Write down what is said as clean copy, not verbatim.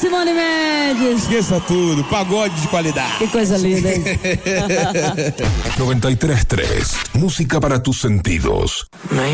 Simone Mendes. Esqueça tudo, pagode de qualidade. Que coisa linda, hein? 93.3, música para tus sentidos.